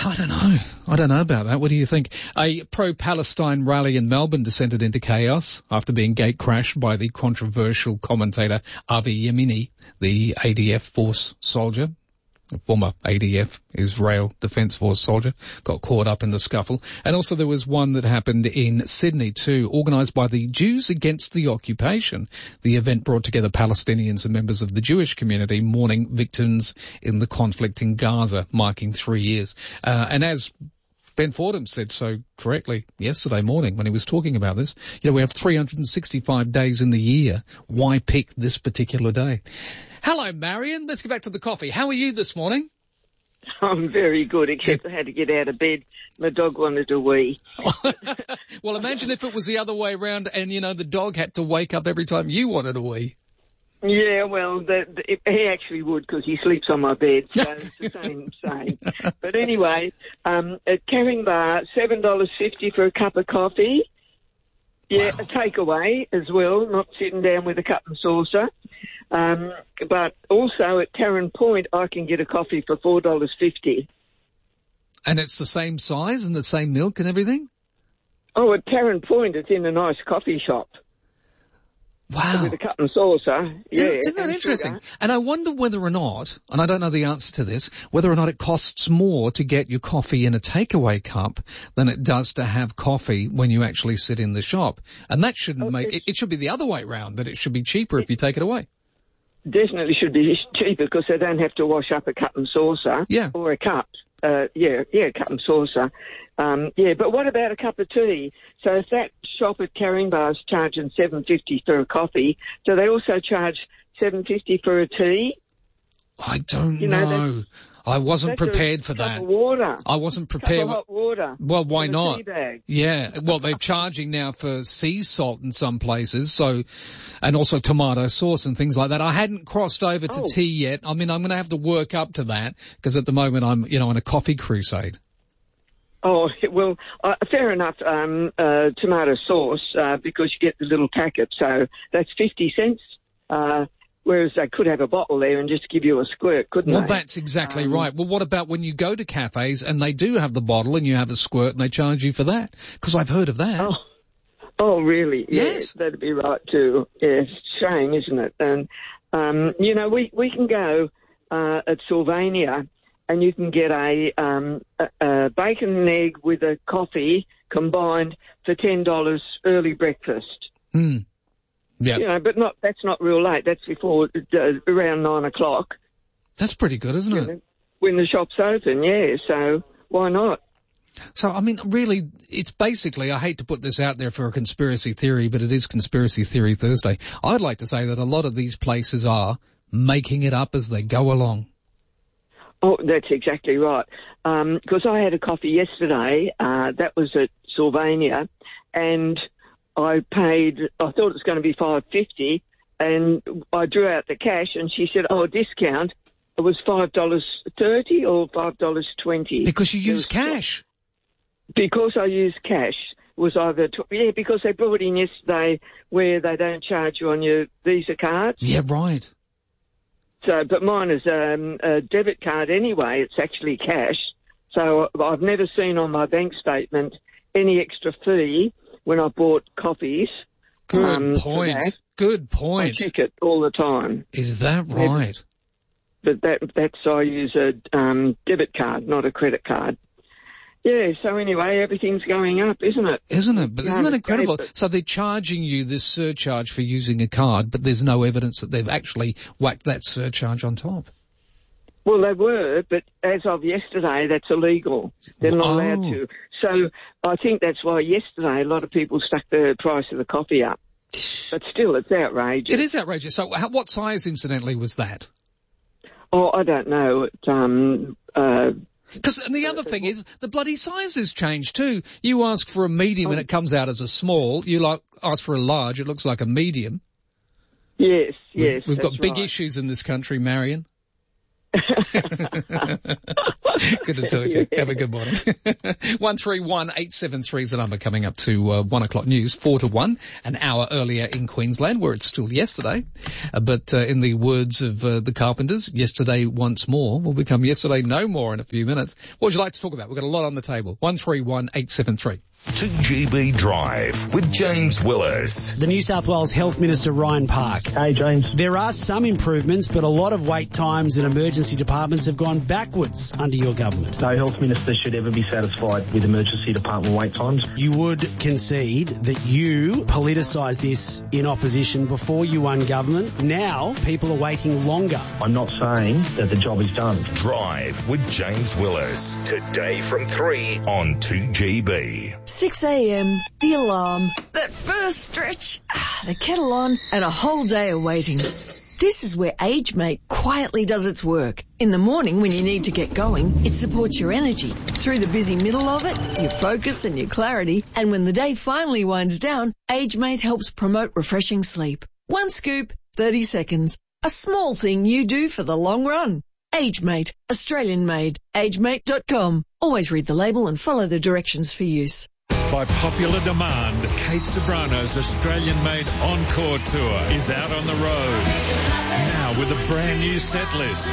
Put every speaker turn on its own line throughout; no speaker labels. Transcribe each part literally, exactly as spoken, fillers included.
I don't know. I don't know about that. What do you think? A pro-Palestine rally in Melbourne descended into chaos after being gate-crashed by the controversial commentator Avi Yemini, the A D F force soldier. A former A D F, Israel Defence Force soldier, got caught up in the scuffle. And also there was one that happened in Sydney too, organised by the Jews Against the Occupation. The event brought together Palestinians and members of the Jewish community mourning victims in the conflict in Gaza, marking three years. Uh, and as Ben Fordham said so correctly yesterday morning when he was talking about this, you know, we have three hundred sixty-five days in the year. Why pick this particular day? Hello, Marion. Let's get back to the coffee. How are you this morning?
I'm very good, except I had to get out of bed. My dog wanted a wee.
Well, imagine if it was the other way around and, you know, the dog had to wake up every time you wanted a wee.
Yeah, well, the, the, he actually would because he sleeps on my bed, so it's the same, same. But anyway, um, at Caringbah, seven dollars fifty for a cup of coffee. Yeah, wow. A takeaway as well, not sitting down with a cup and saucer. Um, but also at Tarrant Point, I can get a coffee for four dollars fifty.
And it's the same size and the same milk and everything?
Oh, at Tarrant Point, it's in a nice coffee shop.
Wow.
With a cup and saucer. Yeah.
Isn't, isn't that interesting? Sugar. And I wonder whether or not, and I don't know the answer to this, whether or not it costs more to get your coffee in a takeaway cup than it does to have coffee when you actually sit in the shop. And that shouldn't oh, make, it, it should be the other way round, that it should be cheaper if you take it away.
Definitely should be cheaper because they don't have to wash up a cup and saucer.
Yeah.
Or a cup. Uh, yeah, yeah, cup and saucer. Um, yeah, but what about a cup of tea? So if that shop at Caringbah is charging seven fifty for a coffee, do they also charge seven fifty for a tea?
I don't
you
know.
know
I wasn't prepared
a
for
cup
that.
Of water.
I wasn't prepared.
Cup of hot water.
Well, why not?
Tea bag.
Yeah. Well, they're charging now for sea salt in some places, so, and also tomato sauce and things like that. I hadn't crossed over to
oh.
tea yet. I mean, I'm going to have to work up to that because at the moment I'm, you know, on a coffee crusade.
Oh, well, uh, fair enough. Um, uh, tomato sauce, uh, because you get the little packet, so that's fifty cents. Uh, Whereas they could have a bottle there and just give you a squirt, couldn't
well,
they?
Well, that's exactly
um,
right. Well, what about when you go to cafes and they do have the bottle and you have a squirt and they charge you for that? Because I've heard of that.
Oh, oh really?
Yes.
Yeah, that'd be right too. Yeah, shame, isn't it? And, um, you know, we, we can go uh, at Sylvania and you can get a, um, a, a bacon and egg with a coffee combined for ten dollars early breakfast.
Hmm. Yeah.
You know, but not, that's not real late. That's before, uh, around nine o'clock.
That's pretty good, isn't it?
Know, when the shop's open, yeah, so why not?
So, I mean, really, it's basically, I hate to put this out there for a conspiracy theory, but it is Conspiracy Theory Thursday. I'd like to say that a lot of these places are making it up as they go along.
Oh, that's exactly right. Um, because I had a coffee yesterday, uh, that was at Sylvania, and I paid, I thought it was going to be five fifty, and I drew out the cash, and she said, oh, discount. It was five dollars thirty or five dollars twenty.
Because you use cash.
Because I use cash. Was either, tw- yeah, because they brought in yesterday where they don't charge you on your Visa cards.
Yeah, right.
So, but mine is um, a debit card anyway. It's actually cash. So I've never seen on my bank statement any extra fee when I bought coffees.
Good
um,
point. Good point.
I check it all the time.
Is that right?
But that that's I use a um, debit card, not a credit card. Yeah, so anyway, everything's going up, isn't it?
Isn't it? But
no,
isn't that incredible?
It.
So they're charging you this surcharge for using a card, but there's no evidence that they've actually whacked that surcharge on top.
Well, they were, but as of yesterday, that's illegal. They're not
oh.
allowed to. So I think that's why yesterday a lot of people stuck the price of the coffee up. But still, it's outrageous.
It is outrageous. So how, what size, incidentally, was that?
Oh, I don't know. It, um, uh,
Because and the other thing is the bloody sizes change too. You ask for a medium and it comes out as a small. You like ask for a large, it looks like a medium.
Yes, yes.
We've, we've got big
right.
issues in this country, Marion. Good to talk to you. Have a good morning. one three one eight seven three is the number coming up to uh, one o'clock news, four to one, an hour earlier in Queensland, where it's still yesterday. Uh, but uh, in the words of uh, the Carpenters, yesterday once more will become yesterday no more in a few minutes. What would you like to talk about? We've got a lot on the table. one three one eight seven three.
two G B Drive with James Willis.
The New South Wales Health Minister Ryan Park.
Hey, James.
There are some improvements, but a lot of wait times in emergency departments have gone backwards under your government.
No health minister should ever be satisfied with emergency department wait times.
You would concede that you politicised this in opposition before you won government. Now people are waiting longer.
I'm not saying that the job is done.
Drive with James Willis. Today from three on two G B.
six a.m, the alarm, that first stretch, the kettle on, and a whole day of waiting. This is where AgeMate quietly does its work. In the morning when you need to get going, it supports your energy. Through the busy middle of it, your focus and your clarity. And when the day finally winds down, AgeMate helps promote refreshing sleep. One scoop, thirty seconds. A small thing you do for the long run. AgeMate, Australian made. agemate dot com. Always read the label and follow the directions for use.
By popular demand, Kate Ceberano's Australian-made Encore Tour is out on the road. Now with a brand new set list.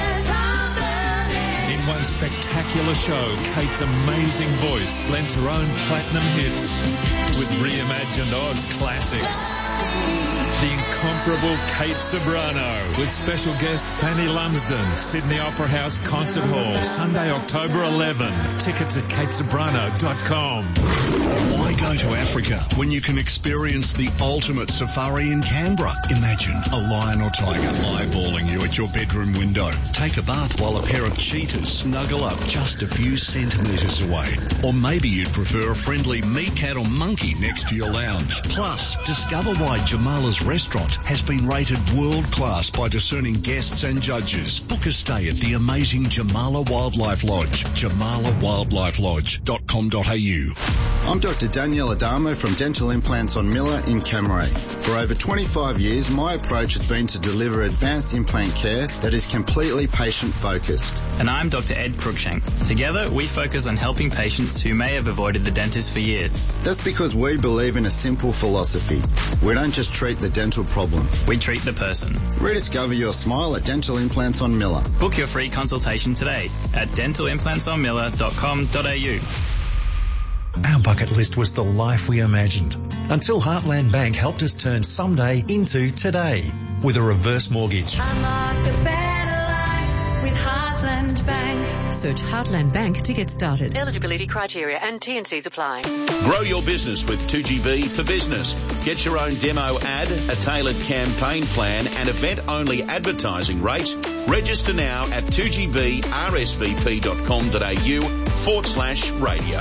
In one spectacular show, Kate's amazing voice lends her own platinum hits with reimagined Oz classics. The incomparable Kate Ceberano with special guest Fanny Lumsden, Sydney Opera House Concert Hall, Sunday, October eleventh. Tickets at kate ceberano dot com.
Why go to Africa when you can experience the ultimate safari in Canberra? Imagine a lion or tiger eyeballing you at your bedroom window. Take a bath while a pair of cheetahs snuggle up just a few centimetres away. Or maybe you'd prefer a friendly meerkat or monkey next to your lounge. Plus, discover why Jamala's restaurant has been rated world-class by discerning guests and judges. Book a stay at the amazing Jamala Wildlife Lodge, jamala wildlife lodge dot com dot a u.
I'm Doctor Danielle Adamo from Dental Implants on Miller in Camaray. For over twenty-five years, my approach has been to deliver advanced implant care that is completely patient-focused.
And I'm Doctor Ed Cruikshank. Together, we focus on helping patients who may have avoided the dentist for years.
That's because we believe in a simple philosophy. We don't just treat the dental problem.
We treat the person.
Rediscover your smile at Dental Implants on Miller.
Book your free consultation today at dental implants on miller dot com dot a u.
Our bucket list was the life we imagined, until Heartland Bank helped us turn someday into today with a reverse mortgage.
Unlock a better life with Heartland Bank.
Search Heartland Bank to get started. Eligibility criteria and T and Cs apply.
Grow your business with two G B for Business. Get your own demo ad, a tailored campaign plan and event-only advertising rates. Register now at two G B R S V P dot com dot a u forward slash radio.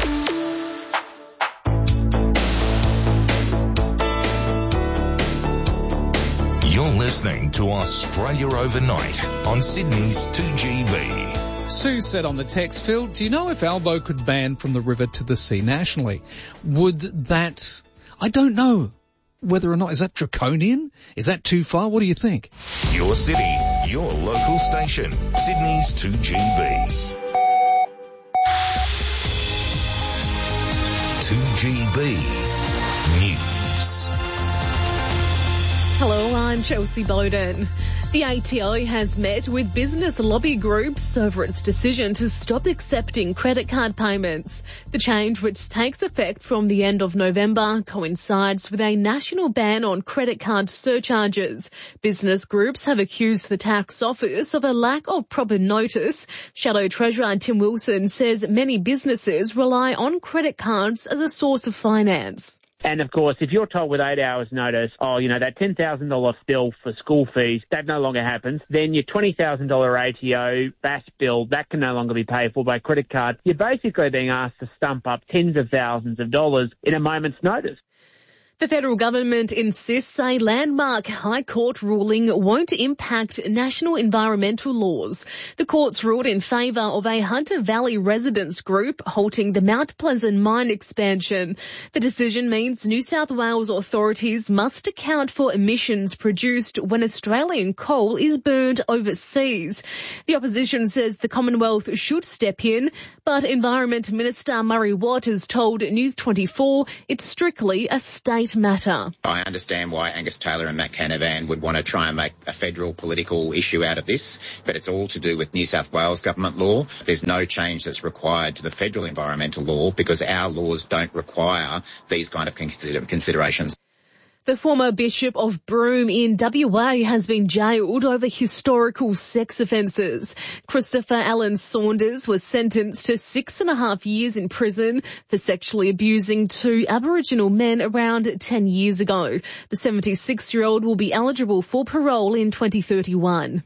You're listening to Australia Overnight on Sydney's two G B.
Sue said on the text field, do you know if Albo could ban from the river to the sea nationally? Would that... I don't know whether or not... Is that draconian? Is that too far? What do you think?
Your city, your local station, Sydney's two G B. two G B News.
Hello, I'm Chelsea Bowden. The A T O has met with business lobby groups over its decision to stop accepting credit card payments. The change, which takes effect from the end of November, coincides with a national ban on credit card surcharges. Business groups have accused the tax office of a lack of proper notice. Shadow Treasurer Tim Wilson says many businesses rely on credit cards as a source of finance.
And, of course, if you're told with eight hours' notice, oh, you know, that ten thousand dollars bill for school fees, that no longer happens, then your twenty thousand dollars A T O, B A S bill, that can no longer be paid for by credit card. You're basically being asked to stump up tens of thousands of dollars in a moment's notice.
The federal government insists a landmark High Court ruling won't impact national environmental laws. The court's ruled in favour of a Hunter Valley residents group halting the Mount Pleasant mine expansion. The decision means New South Wales authorities must account for emissions produced when Australian coal is burned overseas. The opposition says the Commonwealth should step in, but Environment Minister Murray Watt has told News twenty-four it's strictly a state matter.
I understand why Angus Taylor and Matt Canavan would want to try and make a federal political issue out of this, but it's all to do with New South Wales government law. There's no change that's required to the federal environmental law because our laws don't require these kind of consider- considerations.
The former Bishop of Broome in W A has been jailed over historical sex offences. Christopher Allen Saunders was sentenced to six and a half years in prison for sexually abusing two Aboriginal men around ten years ago. The seventy-six-year-old will be eligible for parole in twenty thirty-one.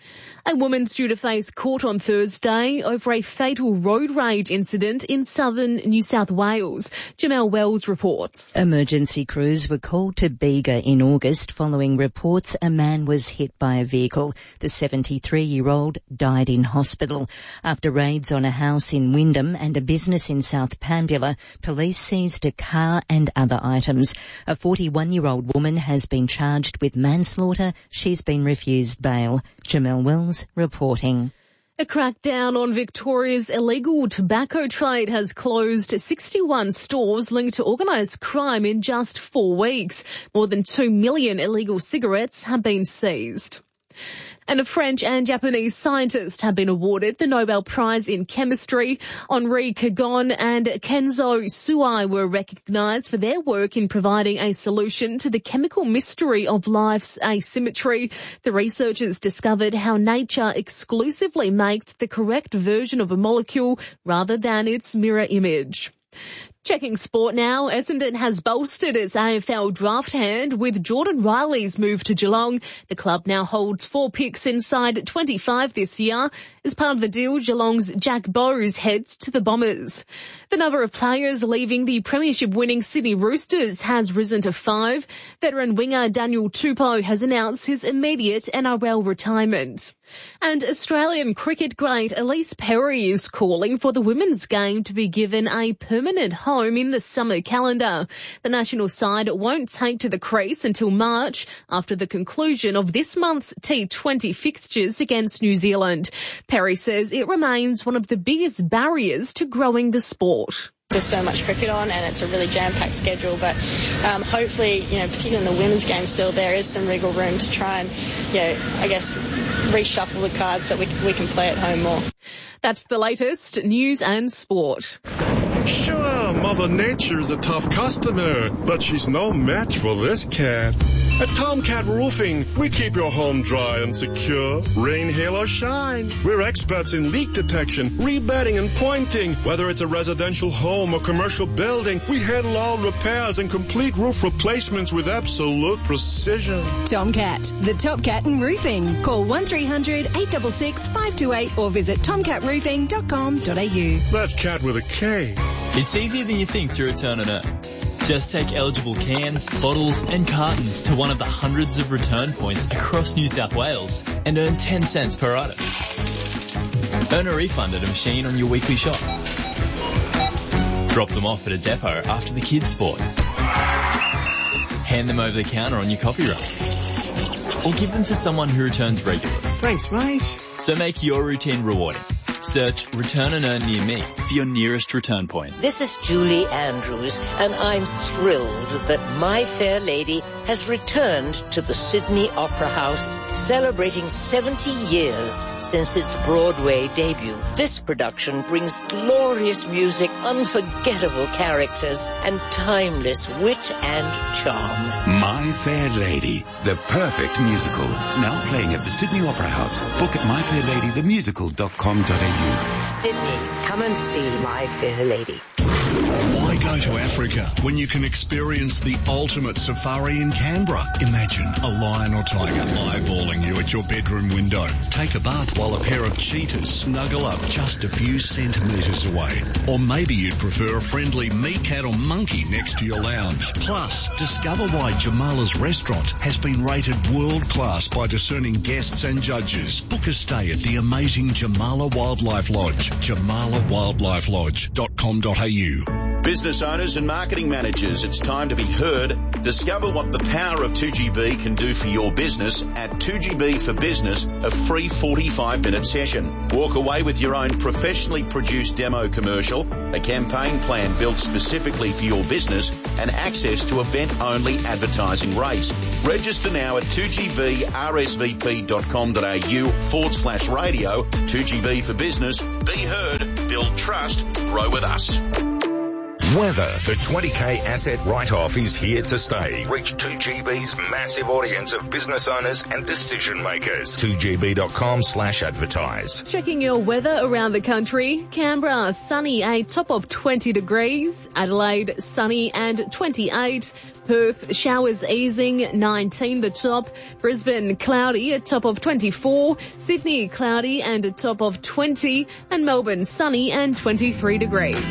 A woman's due to face court on Thursday over a fatal road rage incident in southern New South Wales. Jamel Wells reports.
Emergency crews were called to Bega in August following reports a man was hit by a vehicle. The seventy-three-year-old died in hospital. After raids on a house in Wyndham and a business in South Pambula, police seized a car and other items. A forty-one-year-old woman has been charged with manslaughter. She's been refused bail. Jamel Wells reporting.
A crackdown on Victoria's illegal tobacco trade has closed sixty-one stores linked to organised crime in just four weeks. More than two million illegal cigarettes have been seized. And a French and Japanese scientist have been awarded the Nobel Prize in Chemistry. Henri Cagon and Kenzo Suai were recognised for their work in providing a solution to the chemical mystery of life's asymmetry. The researchers discovered how nature exclusively makes the correct version of a molecule rather than its mirror image. Checking sport now, Essendon has bolstered its A F L draft hand with Jordan Riley's move to Geelong. The club now holds four picks inside twenty-five this year. As part of the deal, Geelong's Jack Bowes heads to the Bombers. The number of players leaving the premiership-winning Sydney Roosters has risen to five. Veteran winger Daniel Tupou has announced his immediate N R L retirement. And Australian cricket great Elise Perry is calling for the women's game to be given a permanent home in the summer calendar. The national side won't take to the crease until March after the conclusion of this month's T twenty fixtures against New Zealand. Perry says it remains one of the biggest barriers to growing the sport.
There's so much cricket on and it's a really jam-packed schedule, but um, hopefully, you know, particularly in the women's game still, there is some wriggle room to try and, you know, I guess, reshuffle the cards so we, we can play at home more.
That's the latest news and sport.
Sure, Mother Nature's a tough customer, but she's no match for this cat. At Tomcat Roofing, we keep your home dry and secure, rain, hail, or shine. We're experts in leak detection, rebedding, and pointing. Whether it's a residential home or commercial building, we handle all repairs and complete roof replacements with absolute precision.
Tomcat, the top cat in roofing. Call one three hundred, eight six six, five two eight or visit tomcat roofing dot com dot a u.
That's cat with a K.
It's easier than you think to return and earn. Just take eligible cans, bottles and cartons to one of the hundreds of return points across New South Wales and earn ten cents per item. Earn a refund at a machine on your weekly shop. Drop them off at a depot after the kids' sport. Hand them over the counter on your coffee run. Or give them to someone who returns regularly.
Thanks, mate.
So make your routine rewarding. Search Return and Earn near me for your nearest return point.
This is Julie Andrews, and I'm thrilled that My Fair Lady has returned to the Sydney Opera House, celebrating seventy years since its Broadway debut. This production brings glorious music, unforgettable characters, and timeless wit and charm.
My Fair Lady, the perfect musical. Now playing at the Sydney Opera House. Book at my fair lady the musical dot com dot a u.
Sydney, come and see My Fair Lady.
Why go go to Africa when you can experience the ultimate safari in Canberra? Imagine a lion or tiger eyeballing you at your bedroom window. Take a bath while a pair of cheetahs snuggle up just a few centimetres away. Or maybe you'd prefer a friendly meerkat or monkey next to your lounge. Plus, discover why Jamala's restaurant has been rated world-class by discerning guests and judges. Book a stay at the amazing Jamala Wildlife Lodge, jamala wildlife lodge dot com dot a u.
Business owners and marketing managers, it's time to be heard. Discover what the power of two G B can do for your business at two G B for Business, a free forty-five minute session. Walk away with your own professionally produced demo commercial, a campaign plan built specifically for your business, and access to event-only advertising rates. Register now at two G B R S V P dot com dot a u forward slash radio. two G B for Business. Be heard, build trust, grow with us.
Weather. The twenty K asset write-off is here to stay. Reach two G B's massive audience of business owners and decision makers. two G B dot com slash advertise.
Checking your weather around the country. Canberra, sunny, a top of twenty degrees. Adelaide, sunny and twenty-eight. Perth, showers easing, nineteen the top. Brisbane, cloudy, a top of twenty-four. Sydney, cloudy and a top of twenty. And Melbourne, sunny and twenty-three degrees.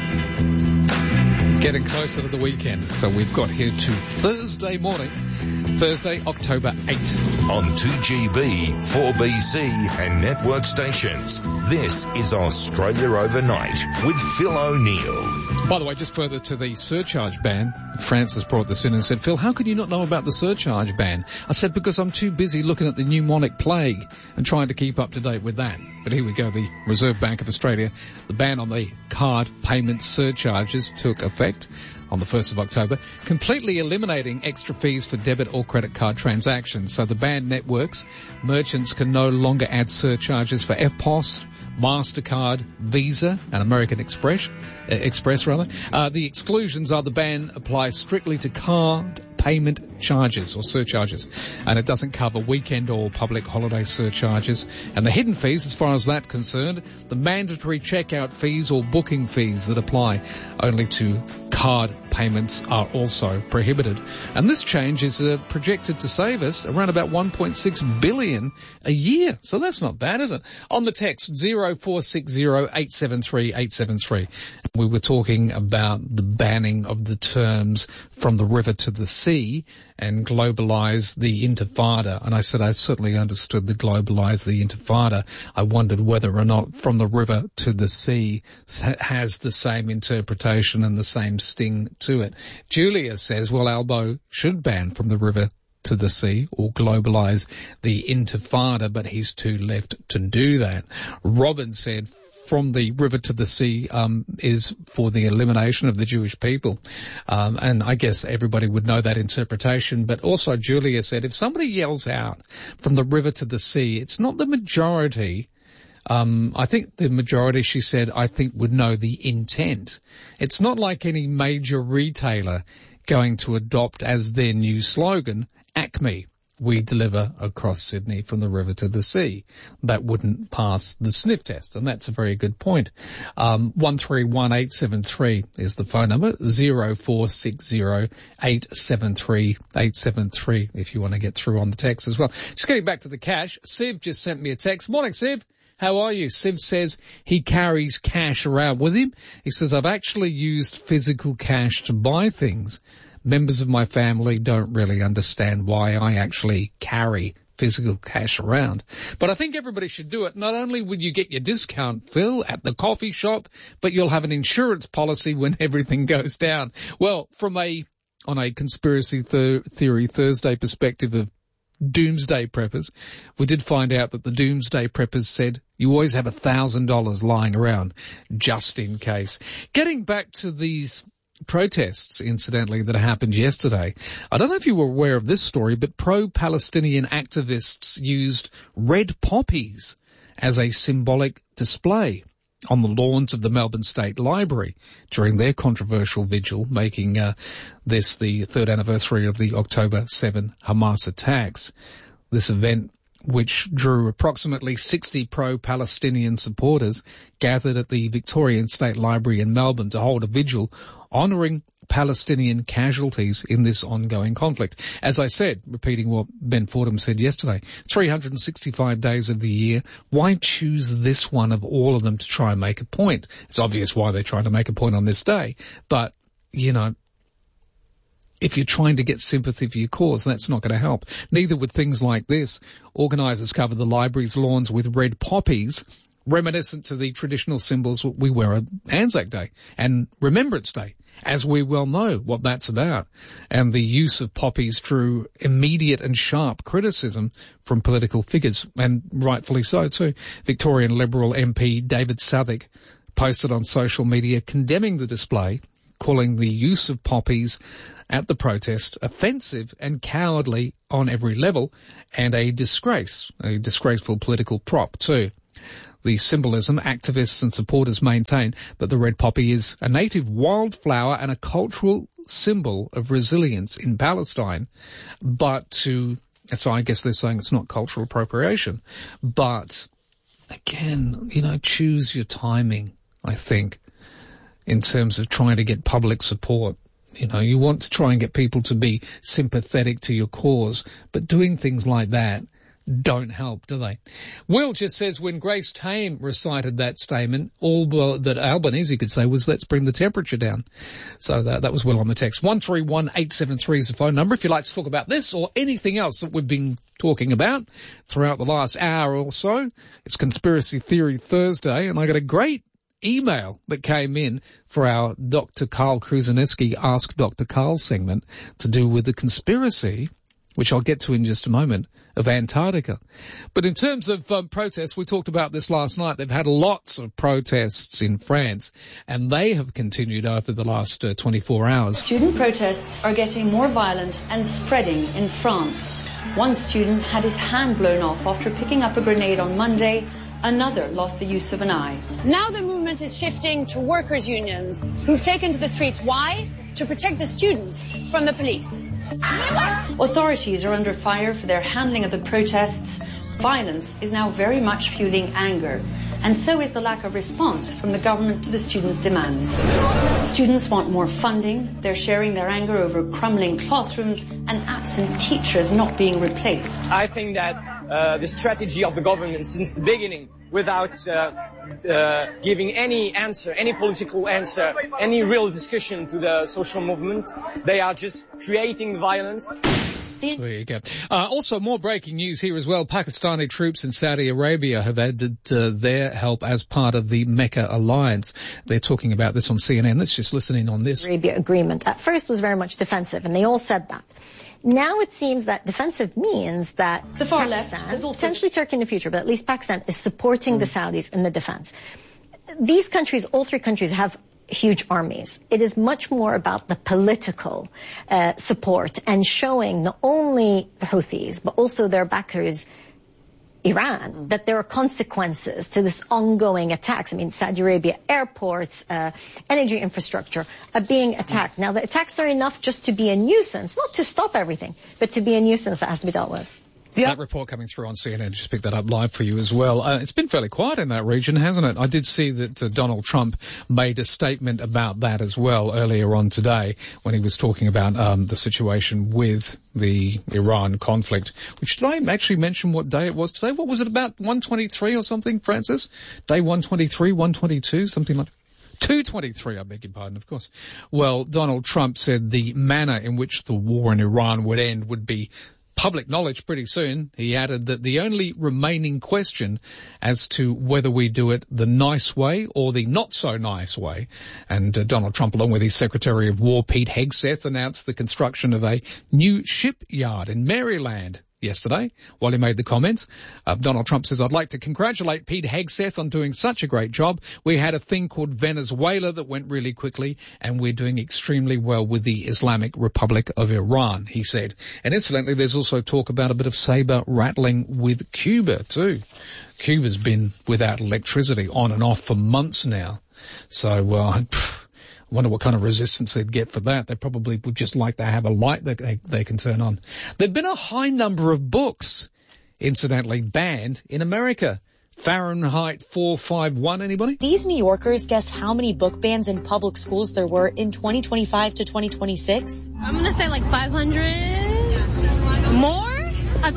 Getting closer to the weekend, so we've got here to Thursday morning, Thursday, October eighth.
On two G B, four B C and network stations, this is Australia Overnight with Phil O'Neill.
By the way, just further to the surcharge ban, Francis brought this in and said, Phil, how could you not know about the surcharge ban? I said, because I'm too busy looking at the pneumonic plague and trying to keep up to date with that. But here we go, the Reserve Bank of Australia, the ban on the card payment surcharges took effect on the first of October, completely eliminating extra fees for debit or credit card transactions. So the banned networks, merchants can no longer add surcharges for F P O S, MasterCard, Visa, and American Express. Uh, Express rather. Uh, the exclusions are the ban applies strictly to card payment charges or surcharges, and it doesn't cover weekend or public holiday surcharges. And the hidden fees, as far as that's concerned, the mandatory checkout fees or booking fees that apply only to card payments are also prohibited. And this change is uh, projected to save us around about one point six billion dollars a year. So that's not bad, is it? On the text, zero four six zero eight seven three eight seven three. We were talking about the banning of the terms from the river to the sea and globalise the intifada. And I said I certainly understood the globalise the intifada. I wondered whether or not from the river to the sea has the same interpretation and the same sting to it. Julia says, well, Albo should ban from the river to the sea or globalise the intifada, but he's too left to do that. Robin said, from the river to the sea um, is for the elimination of the Jewish people. Um, and I guess everybody would know that interpretation. But also Julia said, if somebody yells out from the river to the sea, it's not the majority. Um, I think the majority, she said, I think would know the intent. It's not like any major retailer going to adopt as their new slogan, Acme. We deliver across Sydney from the river to the sea. That wouldn't pass the sniff test, and that's a very good point. Um, one three one eight seven three is the phone number, zero four six zero eight seven three eight seven three if you want to get through on the text as well. Just getting back to the cash, Siv just sent me a text. Morning, Siv. How are you? Siv says he carries cash around with him. He says, I've actually used physical cash to buy things. Members of my family don't really understand why I actually carry physical cash around. But I think everybody should do it. Not only will you get your discount, Phil, at the coffee shop, but you'll have an insurance policy when everything goes down. Well, from a, on a conspiracy th- theory Thursday perspective of doomsday preppers, we did find out that the doomsday preppers said you always have a thousand dollars lying around just in case. Getting back to these protests, incidentally, that happened yesterday. I don't know if you were aware of this story, but pro-Palestinian activists used red poppies as a symbolic display on the lawns of the Melbourne State Library during their controversial vigil, making uh, this the third anniversary of the October seventh Hamas attacks. This event which drew approximately sixty pro-Palestinian supporters, gathered at the Victorian State Library in Melbourne to hold a vigil honouring Palestinian casualties in this ongoing conflict. As I said, repeating what Ben Fordham said yesterday, three hundred sixty-five days of the year, why choose this one of all of them to try and make a point? It's obvious why they're trying to make a point on this day, but, you know, if you're trying to get sympathy for your cause, that's not going to help. Neither with things like this. Organisers covered the library's lawns with red poppies, reminiscent to the traditional symbols we wear on Anzac Day and Remembrance Day, as we well know what that's about. And the use of poppies drew immediate and sharp criticism from political figures, and rightfully so too. Victorian Liberal M P David Southwick posted on social media condemning the display, calling the use of poppies at the protest offensive and cowardly on every level, and a disgrace, a disgraceful political prop too. The symbolism, activists and supporters maintain that the red poppy is a native wildflower and a cultural symbol of resilience in Palestine, but to, so I guess they're saying it's not cultural appropriation, but again, you know, choose your timing, I think, in terms of trying to get public support. You know, you want to try and get people to be sympathetic to your cause, but doing things like that don't help, do they? Will just says when Grace Tame recited that statement, all that Albanese could say was, let's bring the temperature down. So that, that was Will on the text. one three one eight seven three is the phone number if you'd like to talk about this or anything else that we've been talking about throughout the last hour or so. It's Conspiracy Theory Thursday, and I got a great email that came in for our Doctor Carl Kruzaneski Ask Doctor Carl segment to do with the conspiracy, which I'll get to in just a moment, of Antarctica. But in terms of um, protests, we talked about this last night. They've had lots of protests in France, and they have continued over the last uh, twenty-four hours.
Student protests are getting more violent and spreading in France. One student had his hand blown off after picking up a grenade on Monday. Another lost the use of an eye.
Now the movement is shifting to workers' unions who've taken to the streets. Why? To protect the students from the police.
Authorities are under fire for their handling of the protests. Violence is now very much fueling anger, and so is the lack of response from the government to the students' demands. Students want more funding. They're sharing their anger over crumbling classrooms and absent teachers not being replaced.
I think that uh, the strategy of the government since the beginning, without uh, uh, giving any answer, any political answer, any real discussion to the social movement, they are just creating violence.
There you go. Uh, also, more breaking news here as well. Pakistani troops in Saudi Arabia have added uh, their help as part of the Mecca alliance. They're talking about this on C N N. Let's just listen in on this.
Arabia agreement at first was very much defensive, and they all said that. Now it seems that defensive means that
the far
Pakistan,
left, also
potentially Turkey in the future, but at least Pakistan is supporting mm. the Saudis in the defense. These countries, all three countries, have huge armies. It is much more about the political uh, support and showing not only the Houthis, but also their backers, Iran, mm. that there are consequences to this ongoing attacks. I mean, Saudi Arabia airports, uh, energy infrastructure are being attacked. Mm. Now, the attacks are enough just to be a nuisance, not to stop everything, but to be a nuisance that has to be dealt with.
Yeah. That report coming through on C N N, just picked that up live for you as well. Uh, it's been fairly quiet in that region, hasn't it? I did see that uh, Donald Trump made a statement about that as well earlier on today when he was talking about um, the situation with the Iran conflict. Which, did I actually mention what day it was today? What was it, about one twenty-three or something, Francis? Day one twenty-three, one twenty-two, something like two twenty-three, I beg your pardon, of course. Well, Donald Trump said the manner in which the war in Iran would end would be public knowledge pretty soon. He added that the only remaining question as to whether we do it the nice way or the not so nice way. And uh, Donald Trump, along with his Secretary of War, Pete Hegseth, announced the construction of a new shipyard in Maryland yesterday while he made the comments. Uh, Donald Trump says, I'd like to congratulate Pete Hegseth on doing such a great job. We had a thing called Venezuela that went really quickly, and we're doing extremely well with the Islamic Republic of Iran, he said. And incidentally, there's also talk about a bit of saber rattling with Cuba too. Cuba's been without electricity on and off for months now. So, uh, I wonder what kind of resistance they'd get for that. They probably would just like to have a light that they, they can turn on. There've been a high number of books incidentally banned in America. Fahrenheit four fifty-one, anybody?
These New Yorkers guessed how many book bans in public schools there were in twenty twenty-five to twenty twenty-six.
I'm going to say like five hundred. More? A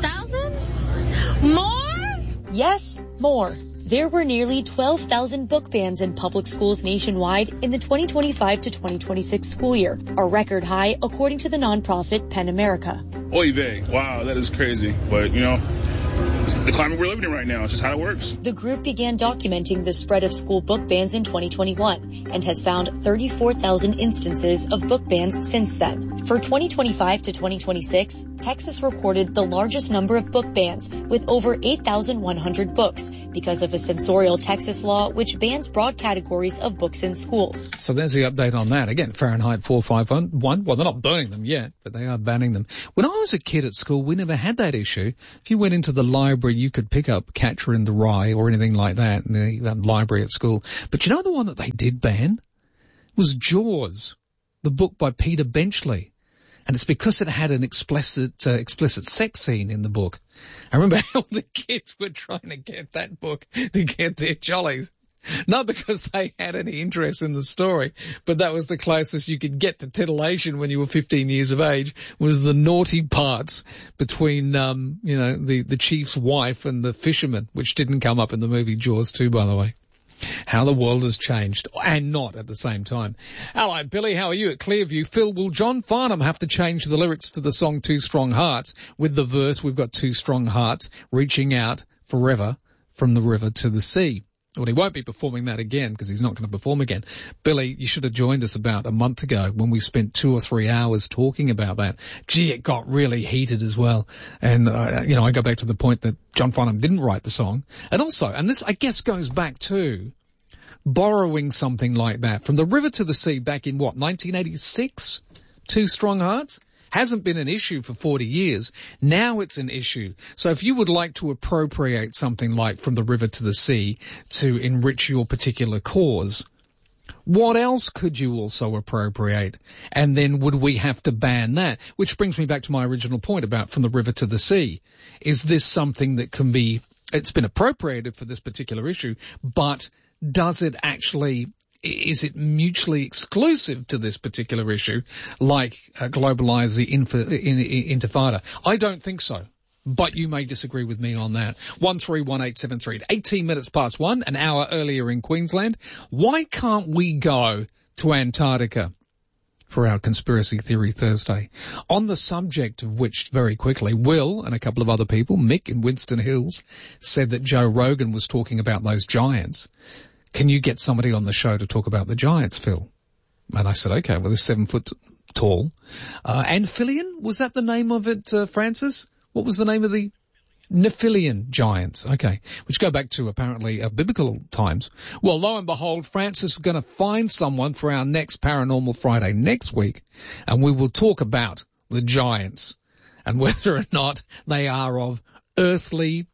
thousand? More?
Yes, more. There were nearly twelve thousand book bans in public schools nationwide in the twenty twenty-five to twenty twenty-six school year, a record high according to the nonprofit PEN America.
Oy vey. Wow, that is crazy. But, you know, it's the climate we're living in right now. It's just how it works.
The group began documenting the spread of school book bans in twenty twenty-one and has found thirty-four thousand instances of book bans since then. For twenty twenty-five to twenty twenty-six, Texas recorded the largest number of book bans with over eight thousand one hundred books because of a censorial Texas law which bans broad categories of books in schools.
So there's the update on that. Again, Fahrenheit four fifty-one. Well, they're not burning them yet, but they are banning them. When I was a kid at school, we never had that issue. If you went into the library, you could pick up Catcher in the Rye or anything like that in the um, library at school. But you know the one that they did ban? Was Jaws, the book by Peter Benchley. And it's because it had an explicit, uh, explicit sex scene in the book. I remember all the kids were trying to get that book to get their jollies. Not because they had any interest in the story, but that was the closest you could get to titillation when you were fifteen years of age, was the naughty parts between, um, you know, the, the chief's wife and the fisherman, which didn't come up in the movie Jaws two, by the way. How the world has changed, and not at the same time. Hello, Billy, how are you at Clearview? Phil, will John Farnham have to change the lyrics to the song Two Strong Hearts with the verse, we've got two strong hearts reaching out forever from the river to the sea? Well, he won't be performing that again because he's not going to perform again. Billy, you should have joined us about a month ago when we spent two or three hours talking about that. Gee, it got really heated as well. And, uh, you know, I go back to the point that John Farnham didn't write the song. And also, and this, I guess, goes back to borrowing something like that from the river to the sea back in, what, nineteen eighty-six? Two Strong Hearts? Hasn't been an issue for forty years. Now it's an issue. So if you would like to appropriate something like From the River to the Sea to enrich your particular cause, what else could you also appropriate? And then would we have to ban that? Which brings me back to my original point about From the River to the Sea. Is this something that can be, it's been appropriated for this particular issue, but does it actually, is it mutually exclusive to this particular issue, like uh, Globalize the inf- in, in, Intifada? I don't think so, but you may disagree with me on that. one three one eight seven three, eighteen minutes past one, an hour earlier in Queensland. Why can't we go to Antarctica for our Conspiracy Theory Thursday? On the subject of which, very quickly, Will and a couple of other people, Mick in Winston Hills, said that Joe Rogan was talking about those giants. Can you get somebody on the show to talk about the giants, Phil? And I said, okay, well, they're seven foot tall. Uh, Amphibian, was that the name of it, uh, Francis? What was the name of the Nephilian giants? Okay, which go back to apparently uh, biblical times. Well, lo and behold, Francis is going to find someone for our next Paranormal Friday next week, and we will talk about the giants and whether or not they are of earthly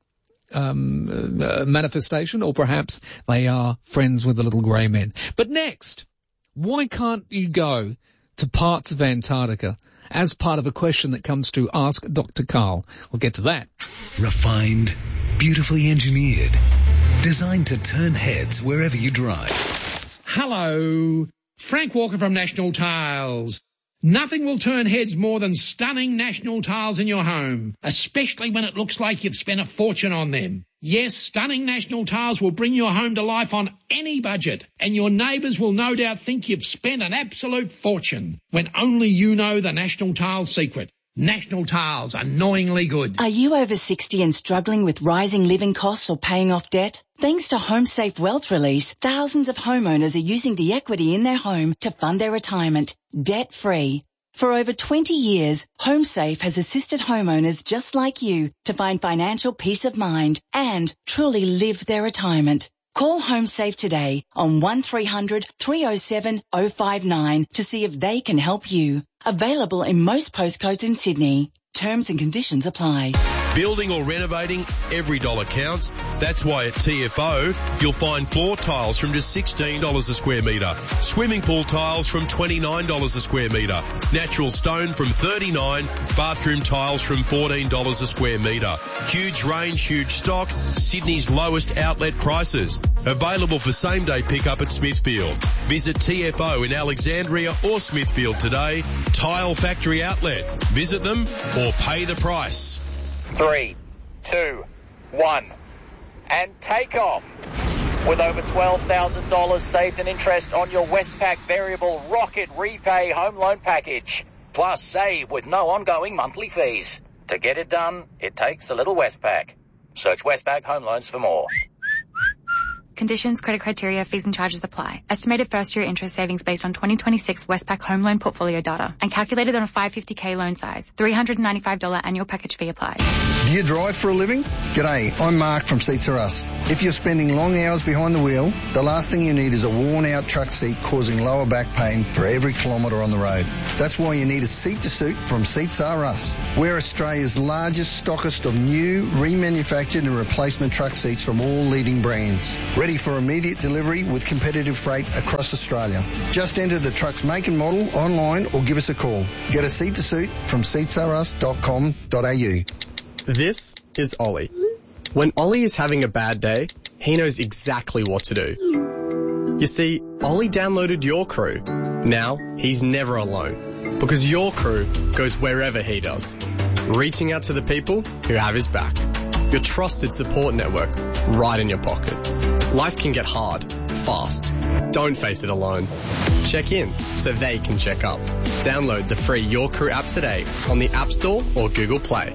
Um, uh, manifestation, or perhaps they are friends with the little grey men. But next, why can't you go to parts of Antarctica as part of a question that comes to Ask Doctor Carl? We'll get to that.
Refined, beautifully engineered, designed to turn heads wherever you drive.
Hello, Frank Walker from National Tiles. Nothing will turn heads more than stunning National Tiles in your home, especially when it looks like you've spent a fortune on them. Yes, stunning National Tiles will bring your home to life on any budget, and your neighbours will no doubt think you've spent an absolute fortune, when only you know the National Tiles secret. National Tiles, annoyingly good.
Are you over sixty and struggling with rising living costs or paying off debt? Thanks to HomeSafe Wealth Release, thousands of homeowners are using the equity in their home to fund their retirement, debt-free. For over twenty years, HomeSafe has assisted homeowners just like you to find financial peace of mind and truly live their retirement. Call HomeSafe today on one three hundred, three oh seven, oh five nine to see if they can help you. Available in most postcodes in Sydney. Terms and conditions apply.
Building or renovating, every dollar counts. That's why at T F O, you'll find floor tiles from just sixteen dollars a square metre, swimming pool tiles from twenty-nine dollars a square metre, natural stone from thirty-nine dollars, bathroom tiles from fourteen dollars a square metre. Huge range, huge stock, Sydney's lowest outlet prices. Available for same-day pickup at Smithfield. Visit T F O in Alexandria or Smithfield today. Tile Factory Outlet. Visit them or pay the price.
Three, two, one, and take off. With over twelve thousand dollars saved in interest on your Westpac Variable Rocket Repay Home Loan Package. Plus save with no ongoing monthly fees. To get it done, it takes a little Westpac. Search Westpac Home Loans for more.
Conditions, credit criteria, fees and charges apply. Estimated first-year interest savings based on twenty twenty-six Westpac home loan portfolio data and calculated on a five hundred fifty thousand loan size. three hundred ninety-five dollars annual package fee applies.
Do you drive for a living? G'day, I'm Mark from Seats Are Us. If you're spending long hours behind the wheel, the last thing you need is a worn-out truck seat causing lower back pain for every kilometre on the road. That's why you need a seat to suit from Seats Are Us. We're Australia's largest stockist of new, remanufactured and replacement truck seats from all leading brands. Ready for immediate delivery with competitive freight across Australia. Just enter the truck's make and model online or give us a call. Get a seat to suit from seats are us dot com dot a u.
This is Ollie. When Ollie is having a bad day, he knows exactly what to do. You see, Ollie downloaded Your Crew. Now, he's never alone, because Your Crew goes wherever he does, reaching out to the people who have his back. Your trusted support network right in your pocket. Life can get hard, fast. Don't face it alone. Check in so they can check up. Download the free Your Crew app today on the App Store or Google Play.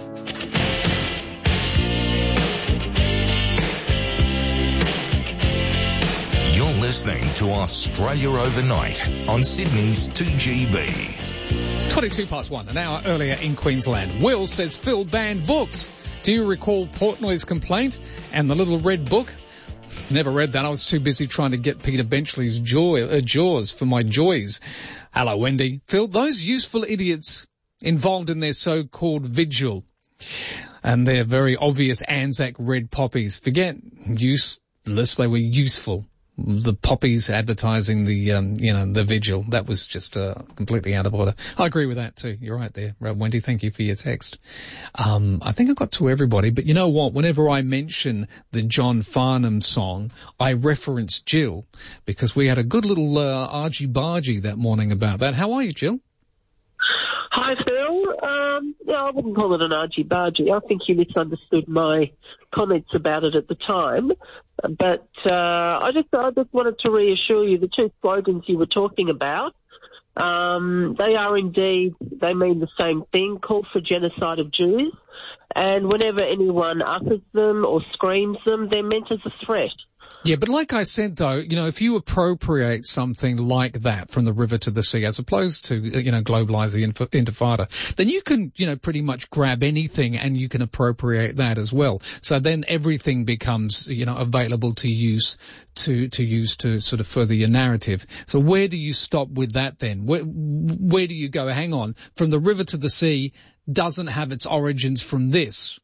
You're listening to Australia Overnight on Sydney's two G B.
twenty-two past one, an hour earlier in Queensland. Will says Phil banned books. Do you recall Portnoy's complaint and the little red book? Never read that. I was too busy trying to get Peter Benchley's joy, uh, jaws for my joys. Hello, Wendy. Phil, those useful idiots involved in their so-called vigil and their very obvious Anzac red poppies. Forget useless, they were useful. The poppies advertising the, um, you know, the vigil. That was just, uh, completely out of order. I agree with that too. You're right there, Wendy. Thank you for your text. Um, I think I got to everybody, but you know what? Whenever I mention the John Farnham song, I reference Jill because we had a good little, uh, argy-bargy that morning about that. How are you, Jill?
Hi, Phil. Um, yeah, I wouldn't call it an argy-bargy. I think you misunderstood my comments about it at the time. But uh, I just I just wanted to reassure you the two slogans you were talking about, um, they are indeed, they mean the same thing, call for genocide of Jews. And whenever anyone utters them or screams them, they're meant as a threat.
Yeah, but like I said, though, you know, if you appropriate something like that from the river to the sea, as opposed to, you know, globalise the inf- intifada, then you can, you know, pretty much grab anything and you can appropriate that as well. So then everything becomes, you know, available to use to, to use to sort of further your narrative. So where do you stop with that then? Where, where do you go? Hang on. From the river to the sea doesn't have its origins from this.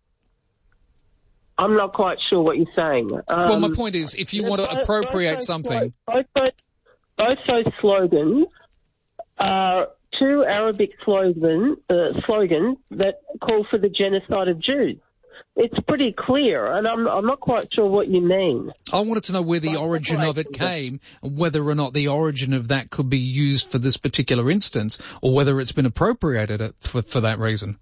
I'm not quite sure what you're saying. Um,
well, my point is, if you want to appropriate both something...
Both those, both those slogans are two Arabic slogan, uh, slogans that call for the genocide of Jews. It's pretty clear, and I'm, I'm not quite sure what you mean.
I wanted to know where the origin of it came, and whether or not the origin of that could be used for this particular instance, or whether it's been appropriated for, for that reason.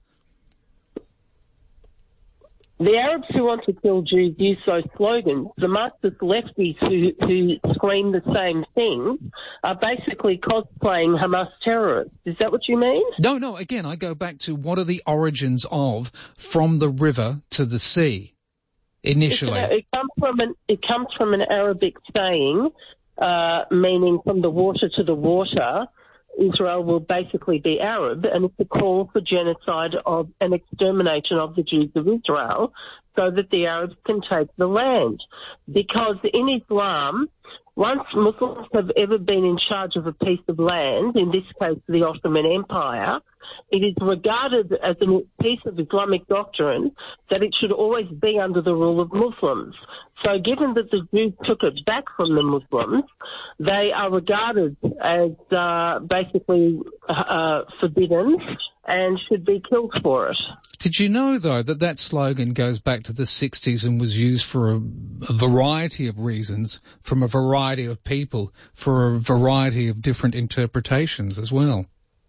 The Arabs who want to kill Jews use those slogans. The Marxist lefties who, who scream the same thing are basically cosplaying Hamas terrorists. Is that what you mean?
No, no. Again, I go back to what are the origins of from the river to the sea initially?
A, it, comes from an, it comes from an Arabic saying, uh, meaning from the water to the water. Israel will basically be Arab, and it's a call for genocide of and extermination of the Jews of Israel so that the Arabs can take the land. Because in Islam, once Muslims have ever been in charge of a piece of land, in this case the Ottoman Empire, it is regarded as a piece of Islamic doctrine that it should always be under the rule of Muslims. So given that the Jews took it back from the Muslims, they are regarded as uh, basically uh, forbidden and should be killed for it.
Did you know, though, that that slogan goes back to the sixties and was used for a, a variety of reasons, from a variety of people, for a variety of different interpretations as well?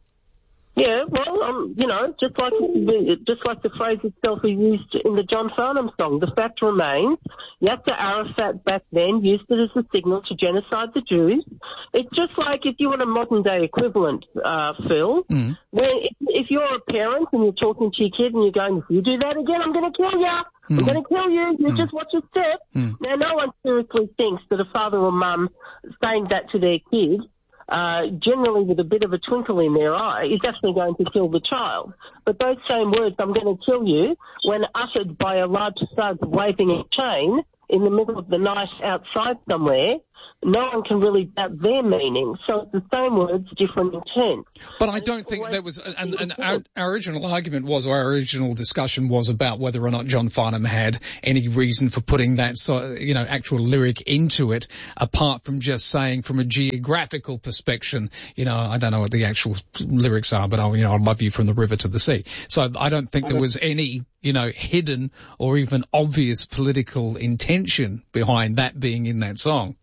Yeah, well, um, you know, just like just like the phrase itself is used in the John Farnham song, the fact remains, Yasser Arafat back then used it as a signal to genocide the Jews. It's just like if you want a modern-day equivalent, uh, Phil,
mm.
where if, if you're a parent and you're talking to your kid and you're going, if you do that again, I'm going to kill you. Mm. I'm going to kill you. You mm. just watch your step.
Mm.
Now, no one seriously thinks that a father or mum saying that to their kid, Uh, generally with a bit of a twinkle in their eye, is actually going to kill the child. But those same words, I'm going to kill you, when uttered by a large thug waving a chain in the middle of the night outside somewhere, no one can really doubt their meaning. So it's the same words, different intent.
But I don't think there was, and, and our, our original argument was, or our original discussion was about whether or not John Farnham had any reason for putting that, so, you know, actual lyric into it, apart from just saying from a geographical perspective, you know, I don't know what the actual lyrics are, but I'll, you know, I love you from the river to the sea. So I don't think there was any, you know, hidden or even obvious political intention behind that being in that song.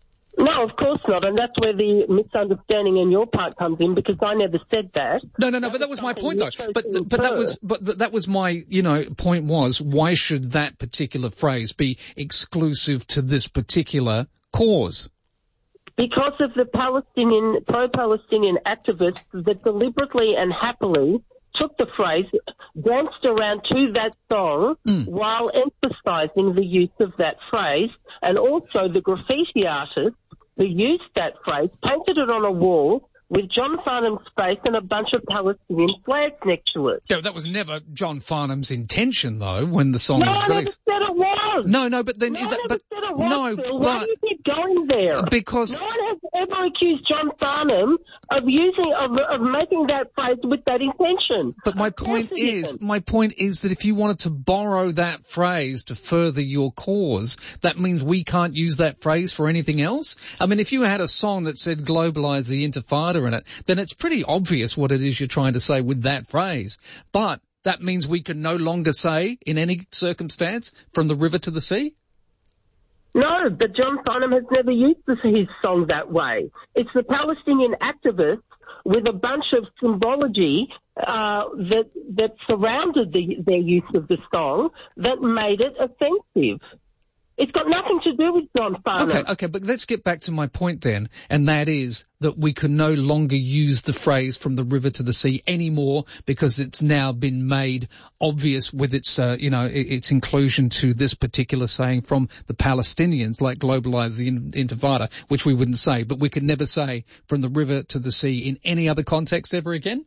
No, of course not, and that's where the misunderstanding on your part comes in, because I never said that.
No, no, no, but that was my point, though. But but that was but that was my, you know, point was, why should that particular phrase be exclusive to this particular cause?
Because of the Palestinian, pro-Palestinian activists that deliberately and happily took the phrase, danced around to that song
mm.
while emphasising the use of that phrase, and also the graffiti artists who used that phrase painted it on a wall with John Farnham's face and a bunch of Palestinian flags next to it.
No, that was never John Farnham's intention, though, when the song
no,
was released.
No, I never said it was.
No, no, but then...
No,
that,
I never
but,
said it was,
no,
Phil.
but...
Why do you keep going there?
Because...
No one has ever accused John Farnham of using, of, of making that phrase with that intention.
But my point is, my point is that if you wanted to borrow that phrase to further your cause, that means we can't use that phrase for anything else? I mean, if you had a song that said globalize the Intifada in it, then it's pretty obvious what it is you're trying to say with that phrase. But that means we can no longer say, in any circumstance, from the river to the sea?
No, but John Farnham has never used this, his song that way. It's the Palestinian activists with a bunch of symbology uh, that that surrounded the, their use of the song that made it offensive. It's got nothing to do with John Farnham.
Okay, okay, but let's get back to my point then, and that is that we can no longer use the phrase from the river to the sea anymore because it's now been made obvious with its, uh, you know, its inclusion to this particular saying from the Palestinians, like globalize the Intifada, which we wouldn't say, but we could never say from the river to the sea in any other context ever again?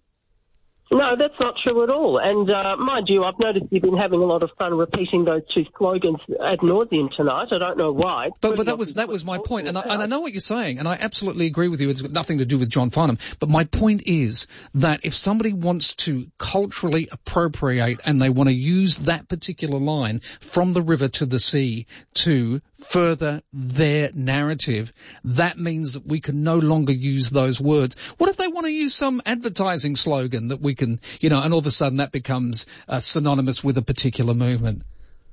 No, that's not true at all. And uh, mind you, I've noticed you've been having a lot of fun repeating those two slogans ad nauseum tonight. I don't know why.
But, but that was that was my point, and I, and I know what you're saying, and I absolutely agree with you. It's got nothing to do with John Farnham. But my point is that if somebody wants to culturally appropriate and they want to use that particular line from the river to the sea to further their narrative, that means that we can no longer use those words. What if they want to use some advertising slogan that we can, you know, and all of a sudden that becomes uh, synonymous with a particular movement?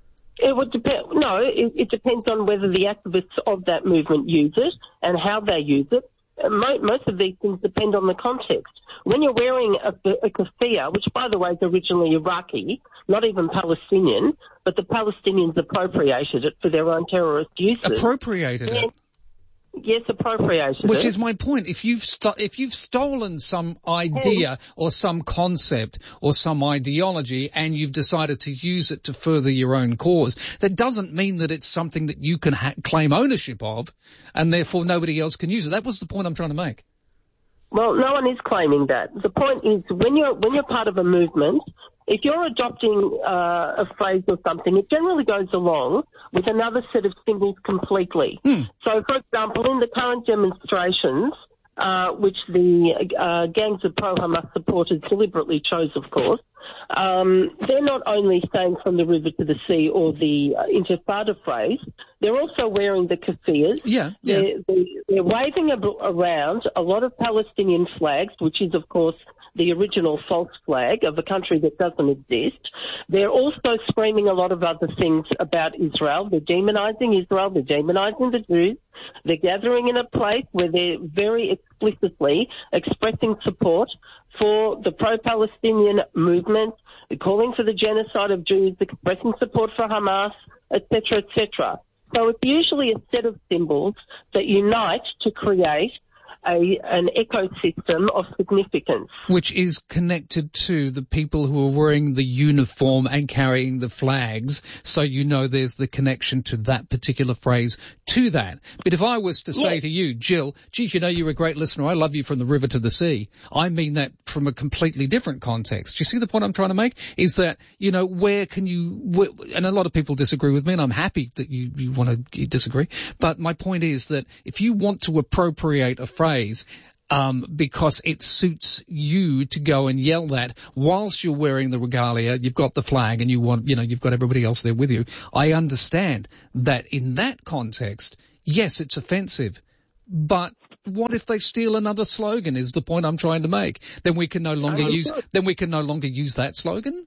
It would depend. No, it, it depends on whether the activists of that movement use it and how they use it. Most, most of these things depend on the context. When you're wearing a, a keffiyeh, which by the way is originally Iraqi, not even Palestinian, but the Palestinians appropriated it for their own terrorist uses.
Appropriated it?
Yes, appropriated
Which
it.
is my point. If you've st- if you've stolen some idea or some concept or some ideology and you've decided to use it to further your own cause, that doesn't mean that it's something that you can ha- claim ownership of, and therefore nobody else can use it. That was the point I'm trying to make.
Well, no one is claiming that. The point is, when you're when you're part of a movement, if you're adopting uh, a phrase or something, it generally goes along with another set of symbols completely.
Mm.
So, for example, in the current demonstrations, uh, which the uh, gangs of pro-Hamas supporters deliberately chose, of course. Um, they're not only saying from the river to the sea or the uh, Intifada phrase, they're also wearing the keffiyehs.
Yeah, yeah.
They're, they're, they're waving ab- around a lot of Palestinian flags, which is, of course, the original false flag of a country that doesn't exist. They're also screaming a lot of other things about Israel. They're demonizing Israel. They're demonizing the Jews. They're gathering in a place where they're very explicitly expressing support for the pro-Palestinian movement, calling for the genocide of Jews, expressing support for Hamas, et cetera, et cetera. So it's usually a set of symbols that unite to create A, an ecosystem of significance.
Which is connected to the people who are wearing the uniform and carrying the flags, so you know there's the connection to that particular phrase to that. But if I was to say yes. to you, Jill, geez, you know, you're a great listener, I love you from the river to the sea, I mean that from a completely different context. Do you see the point I'm trying to make? Is that, you know, where can you, where, and a lot of people disagree with me, and I'm happy that you, you want to disagree, but my point is that if you want to appropriate a phrase, um, because it suits you to go and yell that whilst you're wearing the regalia, you've got the flag and you want, you know, you've got everybody else there with you. I understand that in that context, yes, it's offensive, but what if they steal another slogan is the point I'm trying to make. Then we can no longer
um,
use, then we can no longer use that slogan?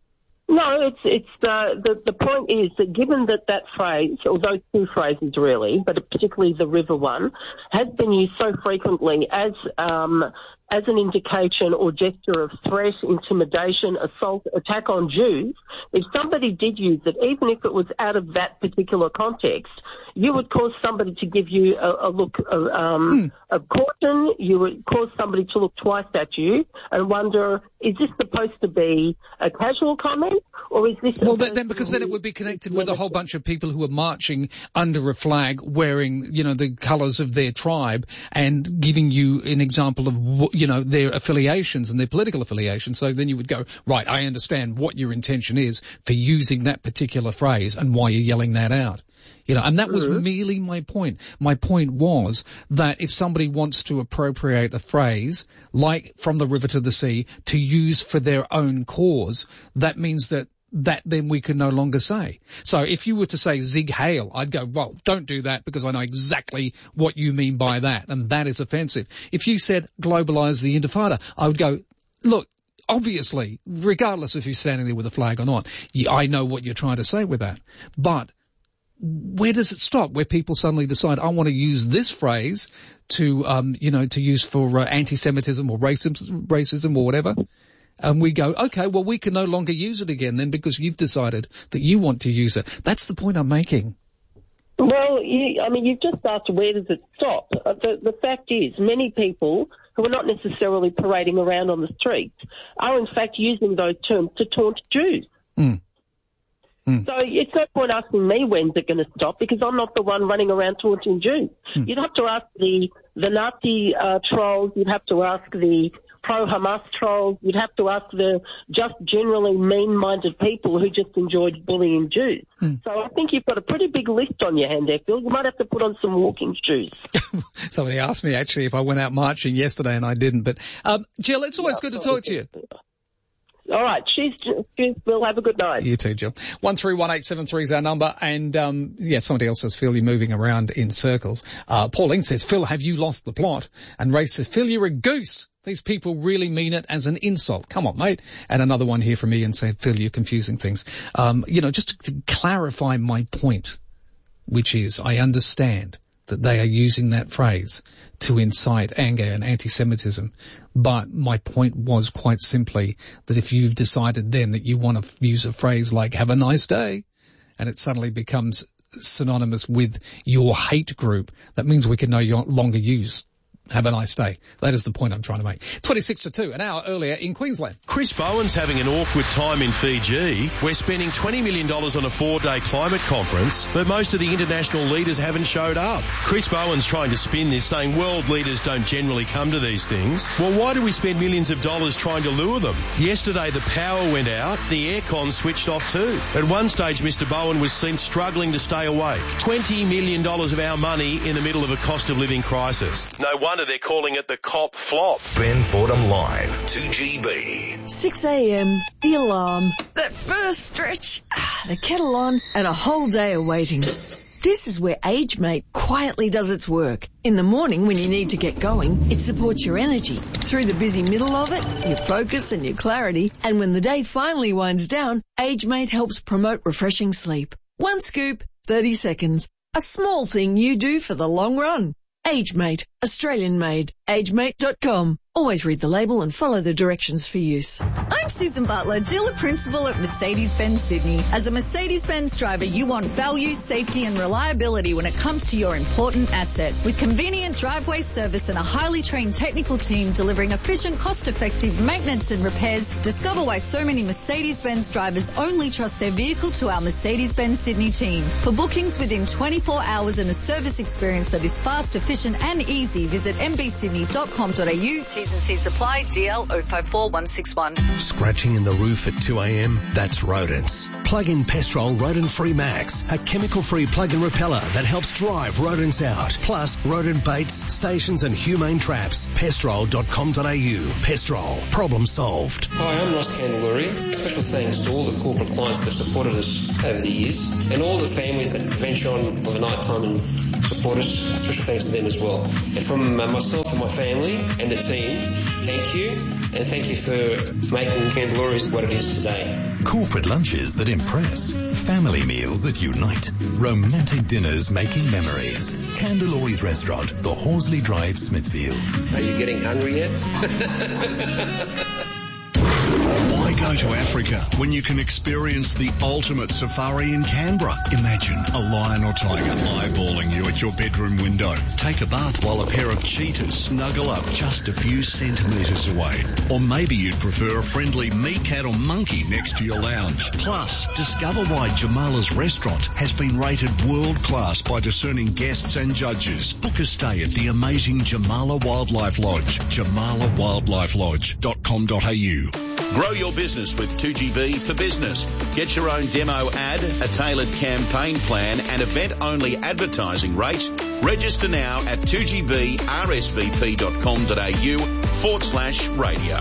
No, it's it's the, the the point is that given that that phrase, or those two phrases really, but particularly the river one, has been used so frequently as um, as an indication or gesture of threat, intimidation, assault, attack on Jews, if somebody did use it, even if it was out of that particular context, you would cause somebody to give you a, a look of, um, hmm. of caution. You would cause somebody to look twice at you and wonder, is this supposed to be a casual comment, or is this...
Well, then, because then it would be connected with a whole bunch of people who are marching under a flag wearing, you know, the colours of their tribe and giving you an example of, you know, their affiliations and their political affiliations. So then you would go, right, I understand what your intention is for using that particular phrase and why you're yelling that out. You know, and that was mm-hmm. merely my point. My point was that if somebody wants to appropriate a phrase, like from the river to the sea, to use for their own cause, that means that that then we can no longer say. So if you were to say Zig Heil, I'd go, well, don't do that because I know exactly what you mean by that, and that is offensive. If you said globalise the Intifada, I would go, look, obviously, regardless if you're standing there with a flag or not, I know what you're trying to say with that. But where does it stop? Where people suddenly decide, I want to use this phrase to, um, you know, to use for uh, anti-Semitism or racism, racism or whatever. And we go, okay, well, we can no longer use it again then because you've decided that you want to use it. That's the point I'm making.
Well, you, I mean, you've just asked where does it stop. Uh, the, the fact is, many people who are not necessarily parading around on the streets are in fact using those terms to taunt Jews.
Mm. Mm.
So it's no point asking me when's it going to stop because I'm not the one running around taunting Jews. Mm. You'd have to ask the, the Nazi uh, trolls, you'd have to ask the pro-Hamas trolls, you'd have to ask the just generally mean-minded people who just enjoyed bullying Jews. Mm. So I think you've got a pretty big list on your hand there, Phil. You might have to put on some walking shoes.
Somebody asked me actually if I went out marching yesterday and I didn't. But um, Jill, it's always yeah, good to talk to you.
All right. Cheers, cheers, Phil. Have a good night.
You too, Jill. one three one eight seven three is our number. And, um, yeah, somebody else says, Phil, you're moving around in circles. Uh, Pauline says, Phil, have you lost the plot? And Ray says, Phil, you're a goose. These people really mean it as an insult. Come on, mate. And another one here from Ian said, Phil, you're confusing things. Um, you know, just to clarify my point, which is I understand that they are using that phrase to incite anger and anti-Semitism. But my point was quite simply that if you've decided then that you want to use a phrase like have a nice day, and it suddenly becomes synonymous with your hate group, that means we can no longer use have a nice day. That is the point I'm trying to make. twenty-six to two, an hour earlier in Queensland.
Chris Bowen's having an awkward time in Fiji. We're spending twenty million dollars on a four-day climate conference, but most of the international leaders haven't showed up. Chris Bowen's trying to spin this, saying world leaders don't generally come to these things. Well, why do we spend millions of dollars trying to lure them? Yesterday, the power went out. The aircon switched off too. At one stage, Mister Bowen was seen struggling to stay awake. twenty million dollars of our money in the middle of a cost of living crisis. No wonder wonder they're calling it the cop flop.
Ben Fordham Live, two G B.
six a.m, the alarm, that first stretch, the kettle on, and a whole day of waiting. This is where AgeMate quietly does its work. In the morning when you need to get going, it supports your energy. Through the busy middle of it, your focus and your clarity. And when the day finally winds down, AgeMate helps promote refreshing sleep. One scoop, thirty seconds. A small thing you do for the long run. AgeMate, Australian made. agemate dot com. Always read the label and follow the directions for use.
I'm Susan Butler, dealer principal at Mercedes-Benz Sydney. As a Mercedes-Benz driver, you want value, safety and reliability when it comes to your important asset. With convenient driveway service and a highly trained technical team delivering efficient, cost-effective maintenance and repairs, discover why so many Mercedes-Benz drivers only trust their vehicle to our Mercedes-Benz Sydney team. For bookings within twenty-four hours and a service experience that is fast, efficient and easy, visit m b sydney dot com dot a u. T's and C's apply. D L zero five four one six one.
Scratching in the roof at two a.m? That's rodents. Plug in Pestrol Rodent Free Max, a chemical-free plug-in repeller that helps drive rodents out. Plus, rodent baits, stations and humane traps. pestrol dot com dot a u. Pestrol. Problem solved.
Hi, I'm Ross Candelaria. Special thanks to all the corporate clients that have supported us over the years and all the families that venture on of the night time and support us. Special thanks to them as well. And from uh, myself and my family and the team, thank you, and thank you for making Candelaria what it is today.
Corporate lunches that impress. Family meals that unite. Romantic dinners making memories. Candelori's Restaurant, the Horsley Drive, Smithfield.
Are you getting hungry yet?
Why go to Africa when you can experience the ultimate safari in Canberra? Imagine a lion or tiger eyeballing you at your bedroom window. Take a bath while a pair of cheetahs snuggle up just a few centimetres away. Or maybe you'd prefer a friendly meerkat or monkey next to your lounge. Plus, discover why Jamala's Restaurant has been rated world class by discerning guests and judges. Book a stay at the amazing Jamala Wildlife Lodge. jamala wildlife lodge dot com dot a u.
Grow your business with two G B for Business. Get your own demo ad, a tailored campaign plan and event-only advertising rates. Register now at two G B R S V P dot com dot a u forward slash radio.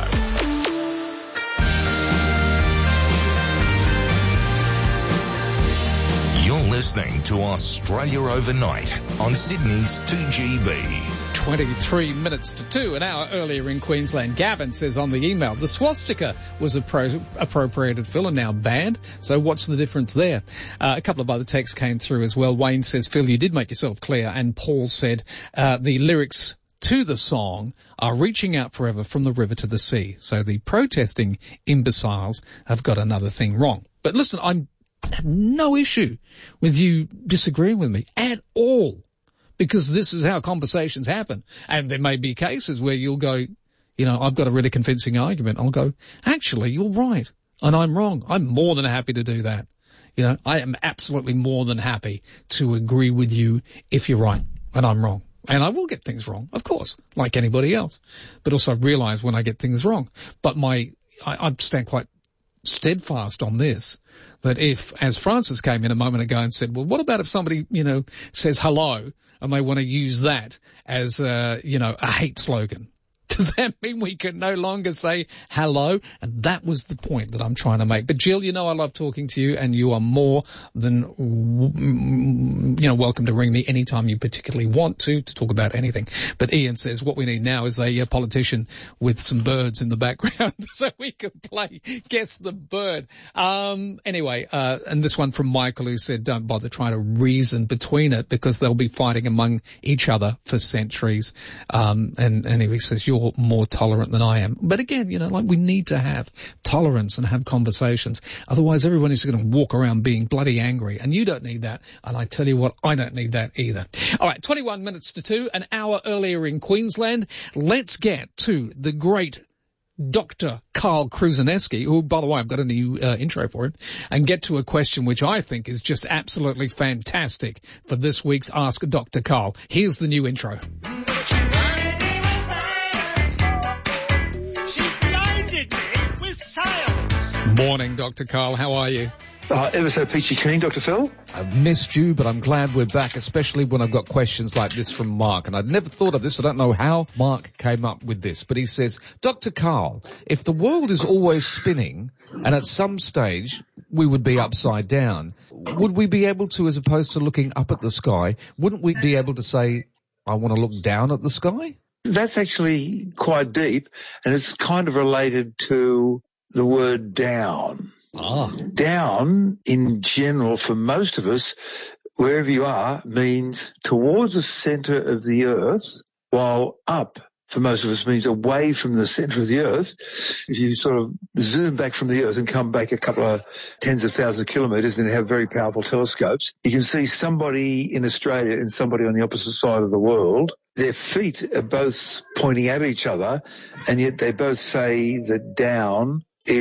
You're listening to Australia Overnight on Sydney's two G B.
twenty-three minutes to two, an hour earlier in Queensland. Gavin says on the email, the swastika was appro- appropriated, Phil, and now banned. So what's the difference there? Uh, a couple of other texts came through as well. Wayne says, Phil, you did make yourself clear. And Paul said, uh, the lyrics to the song are reaching out forever from the river to the sea. So the protesting imbeciles have got another thing wrong. But listen, I'm I have no issue with you disagreeing with me at all, because this is how conversations happen. And there may be cases where you'll go, you know, I've got a really convincing argument. I'll go, actually, you're right, and I'm wrong. I'm more than happy to do that. You know, I am absolutely more than happy to agree with you if you're right and I'm wrong. And I will get things wrong, of course, like anybody else, but also realize when I get things wrong. But my, I, I stand quite steadfast on this, that if, as Francis came in a moment ago and said, well, what about if somebody, you know, says hello and they want to use that as, uh, you know, a hate slogan? Does that mean we can no longer say hello? And that was the point that I'm trying to make. But Jill, you know I love talking to you, and you are more than, you know, welcome to ring me anytime you particularly want to, to talk about anything. But Ian says what we need now is a, a politician with some birds in the background so we can play Guess the Bird. Um, anyway, uh, and this one from Michael, who said don't bother trying to reason between it because they'll be fighting among each other for centuries. Um, and, and he says you're more tolerant than I am. But again, you know, like we need to have tolerance and have conversations. Otherwise, everyone is going to walk around being bloody angry. And you don't need that. And I tell you what, I don't need that either. All right, twenty-one minutes to two, an hour earlier in Queensland. Let's get to the great Doctor Carl Kruzaneski, who, by the way, I've got a new uh, intro for him, and get to a question which I think is just absolutely fantastic for this week's Ask Doctor Carl. Here's the new intro. Morning, Doctor Carl. How are you?
Uh, ever so peachy keen, Doctor Phil.
I've missed you, but I'm glad we're back, especially when I've got questions like this from Mark. And I'd never thought of this. I don't know how Mark came up with this, but he says, Doctor Karl, if the world is always spinning and at some stage we would be upside down, would we be able to, as opposed to looking up at the sky, wouldn't we be able to say, I want to look down at the sky?
That's actually quite deep, and it's kind of related to the word down.
Ah.
Down, in general, for most of us, wherever you are, means towards the centre of the earth, while up, for most of us, means away from the centre of the earth. If you sort of zoom back from the earth and come back a couple of tens of thousands of kilometres and have very powerful telescopes, you can see somebody in Australia and somebody on the opposite side of the world. Their feet are both pointing at each other, and yet they both say that down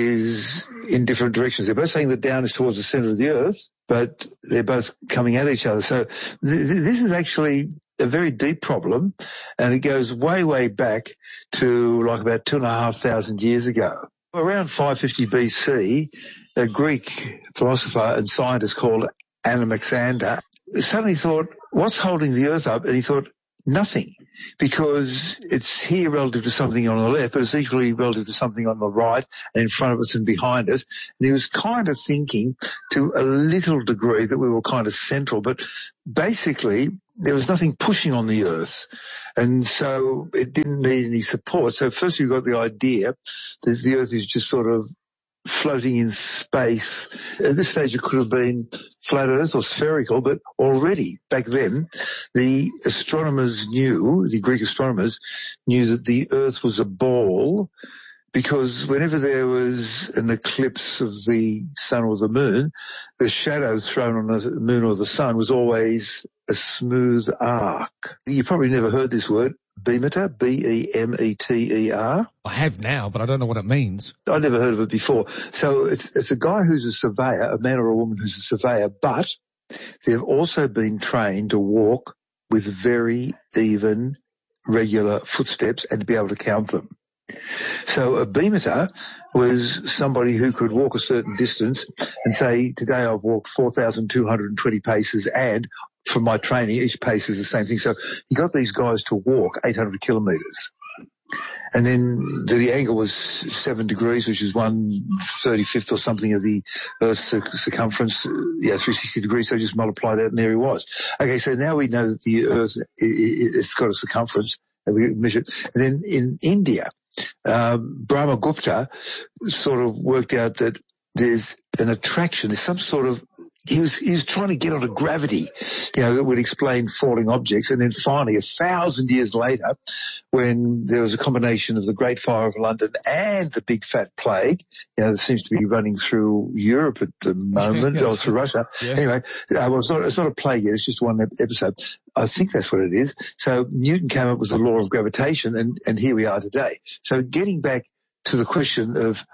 is in different directions. They're both saying that down is towards the centre of the earth, but they're both coming at each other. So th- this is actually a very deep problem, and it goes way, way back to like about two and a half thousand years ago. Around five fifty B C, a Greek philosopher and scientist called Anaximander suddenly thought, what's holding the earth up? And he thought, nothing, because it's here relative to something on the left, but it's equally relative to something on the right and in front of us and behind us. And he was kind of thinking to a little degree that we were kind of central, but basically there was nothing pushing on the earth. And so it didn't need any support. So first you got the idea that the earth is just sort of floating in space. At this stage it could have been flat earth or spherical, but already back then the astronomers knew, the Greek astronomers knew that the earth was a ball, because whenever there was an eclipse of the sun or the moon, the shadow thrown on the moon or the sun was always a smooth arc. You probably never heard this word, bemeter, B E M E T E R.
I have now, but I don't know what it means.
I never heard of it before. So it's, it's a guy who's a surveyor, a man or a woman who's a surveyor, but they've also been trained to walk with very even, regular footsteps and to be able to count them. So a bemeter was somebody who could walk a certain distance and say, today I've walked four thousand two hundred twenty paces, and from my training, each pace is the same thing. So he got these guys to walk eight hundred kilometres. And then the angle was seven degrees, which is one thirty-fifth or something of the Earth's circumference, yeah, three hundred sixty degrees, so just multiplied it and there he was. Okay, so now we know that the Earth, it's got a circumference, and we measured. And then in India, um, Brahmagupta sort of worked out that there's an attraction, there's some sort of, he was, he was trying to get onto gravity, you know, that would explain falling objects. And then finally, a thousand years later, when there was a combination of the Great Fire of London and the Big Fat Plague, you know, that seems to be running through Europe at the moment, or through Russia. Yeah. Anyway, uh, well, it's not, it's not a plague yet, it's just one episode. I think that's what it is. So Newton came up with the law of gravitation, and, and here we are today. So getting back to the question of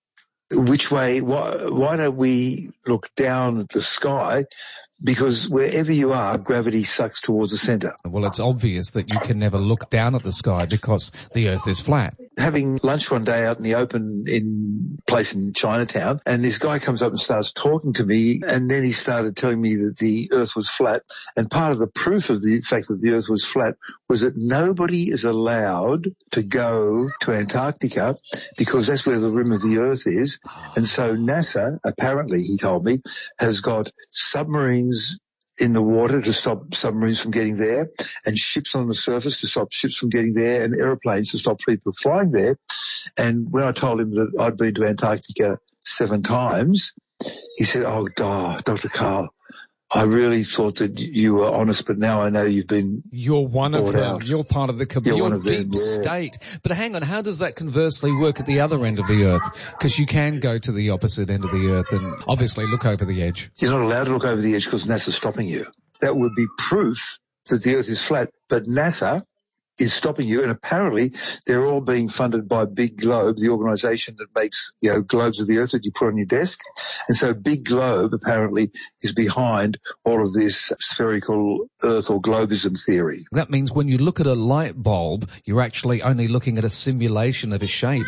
which way, why, why don't we look down at the sky? Because wherever you are, gravity sucks towards the centre.
Well, it's obvious that you can never look down at the sky because the Earth is flat.
Having lunch one day out in the open in a place in Chinatown, and this guy comes up and starts talking to me, and then he started telling me that the Earth was flat. And part of the proof of the fact that the Earth was flat was that nobody is allowed to go to Antarctica because that's where the rim of the Earth is. And so NASA, apparently, he told me, has got submarines in the water to stop submarines from getting there, and ships on the surface to stop ships from getting there, and aeroplanes to stop people flying there. And when I told him that I'd been to Antarctica seven times, he said, oh, oh Doctor Karl, I really thought that you were honest, but now I know you've been
You're one of them.
Out.
You're part of the community. You're, You're deep them, yeah. state. But hang on, how does that conversely work at the other end of the Earth? Because you can go to the opposite end of the Earth and obviously look over the edge.
You're not allowed to look over the edge because NASA's stopping you. That would be proof that the Earth is flat, but NASA is stopping you, and apparently they're all being funded by Big Globe, the organisation that makes, you know, globes of the Earth that you put on your desk. And so Big Globe apparently is behind all of this spherical Earth or globism theory.
That means when you look at a light bulb, you're actually only looking at a simulation of a shape.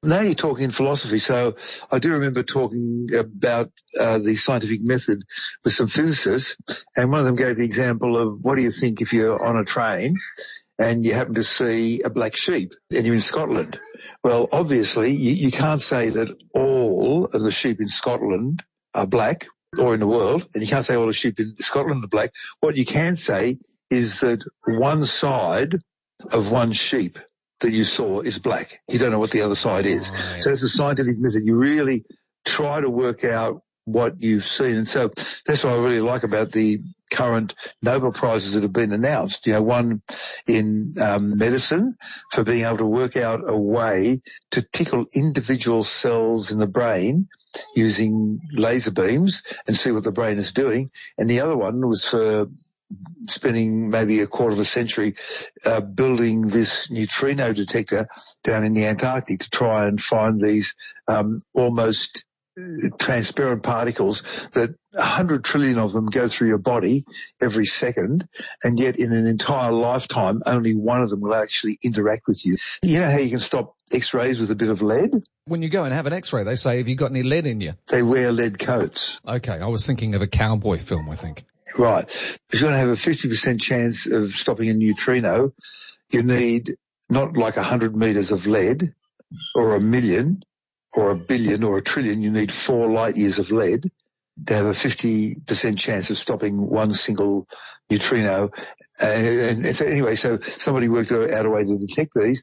Now you're talking philosophy. So I do remember talking about uh, the scientific method with some physicists, and one of them gave the example of, what do you think if you're on a train and you happen to see a black sheep and you're in Scotland? Well, obviously you, you can't say that all of the sheep in Scotland are black, or in the world, and you can't say all the sheep in Scotland are black. What you can say is that one side of one sheep that you saw is black. You don't know what the other side is. Right. So it's a scientific method. You really try to work out what you've seen. And so that's what I really like about the current Nobel Prizes that have been announced. You know, one in um, medicine for being able to work out a way to tickle individual cells in the brain using laser beams and see what the brain is doing. And the other one was for spending maybe a quarter of a century uh, building this neutrino detector down in the Antarctic to try and find these um, almost transparent particles that a hundred trillion of them go through your body every second, and yet in an entire lifetime only one of them will actually interact with you. You know how you can stop X-rays with a bit of lead?
When you go and have an X-ray, they say, have you got any lead in you?
They wear lead coats.
Okay, I was thinking of a cowboy film, I think.
Right. If you're going to have a fifty percent chance of stopping a neutrino, you need not like one hundred metres of lead, or a million, or a billion, or a trillion. You need four light years of lead to have a fifty percent chance of stopping one single neutrino. And, and so anyway, so somebody worked out a way to detect these,